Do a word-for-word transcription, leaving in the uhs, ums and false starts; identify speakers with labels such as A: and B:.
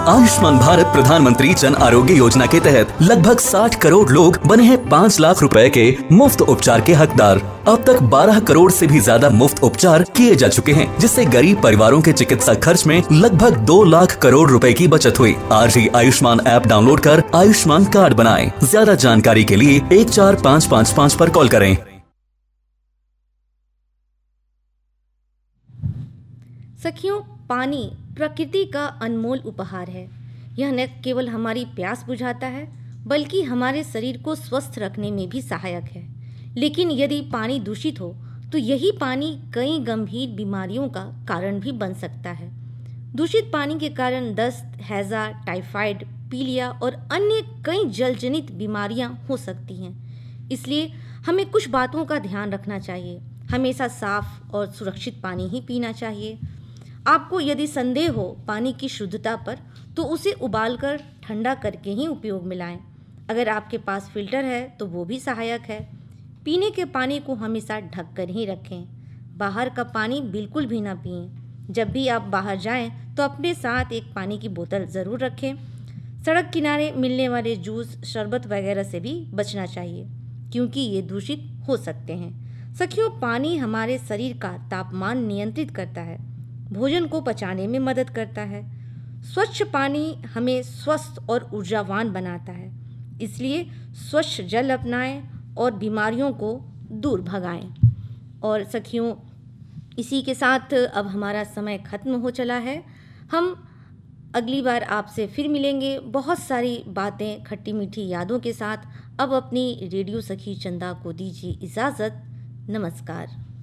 A: आयुष्मान भारत प्रधानमंत्री जन आरोग्य योजना के तहत लगभग साठ करोड़ लोग बने हैं पाँच लाख रुपए के मुफ्त उपचार के हकदार। अब तक बारह करोड़ से भी ज्यादा मुफ्त उपचार किए जा चुके हैं, जिससे गरीब परिवारों के चिकित्सा खर्च में लगभग दो लाख करोड़ रुपए की बचत हुई। आज ही आयुष्मान ऐप डाउनलोड कर आयुष्मान कार्ड बनाएं। ज्यादा जानकारी के लिए एक चार पाँच पाँच पाँच पर कॉल करें।
B: सखियों, पानी प्रकृति का अनमोल उपहार है। यह न केवल हमारी प्यास बुझाता है, बल्कि हमारे शरीर को स्वस्थ रखने में भी सहायक है। लेकिन यदि पानी दूषित हो तो यही पानी कई गंभीर बीमारियों का कारण भी बन सकता है। दूषित पानी के कारण दस्त, हैजा, टाइफाइड, पीलिया और अन्य कई जलजनित बीमारियां हो सकती हैं। इसलिए हमें कुछ बातों का ध्यान रखना चाहिए। हमेशा साफ और सुरक्षित पानी ही पीना चाहिए। आपको यदि संदेह हो पानी की शुद्धता पर, तो उसे उबालकर ठंडा करके ही उपयोग में लाएं। अगर आपके पास फिल्टर है तो वो भी सहायक है। पीने के पानी को हमेशा ढक कर ही रखें। बाहर का पानी बिल्कुल भी ना पिएं। जब भी आप बाहर जाएं तो अपने साथ एक पानी की बोतल ज़रूर रखें। सड़क किनारे मिलने वाले जूस, शरबत वगैरह से भी बचना चाहिए, क्योंकि ये दूषित हो सकते हैं। सखियों, पानी हमारे शरीर का तापमान नियंत्रित करता है, भोजन को पचाने में मदद करता है। स्वच्छ पानी हमें स्वस्थ और ऊर्जावान बनाता है। इसलिए स्वच्छ जल अपनाएं और बीमारियों को दूर भगाएं। और सखियों, इसी के साथ अब हमारा समय खत्म हो चला है। हम अगली बार आपसे फिर मिलेंगे बहुत सारी बातें, खट्टी मीठी यादों के साथ। अब अपनी रेडियो सखी चंदा को दीजिए इजाज़त। नमस्कार।